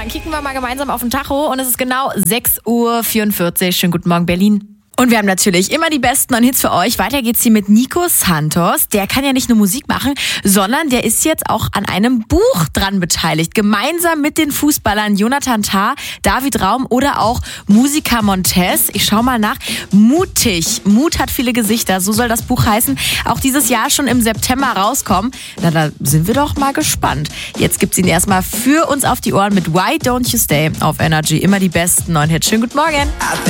Dann kicken wir mal gemeinsam auf den Tacho und es ist genau 6:44 Uhr. Schönen guten Morgen, Berlin. Und wir haben natürlich immer die besten neuen Hits für euch. Weiter geht's hier mit Nico Santos. Der kann ja nicht nur Musik machen, sondern der ist jetzt auch an einem Buch dran beteiligt. Gemeinsam mit den Fußballern Jonathan Tah, David Raum oder auch Musica Montez. Ich schau mal nach. Mutig. Mut hat viele Gesichter. So soll das Buch heißen. Auch dieses Jahr schon im September rauskommen. Na, da sind wir doch mal gespannt. Jetzt gibt's ihn erstmal für uns auf die Ohren mit Why Don't You Stay auf Energy. Immer die besten neuen Hits. Schönen guten Morgen.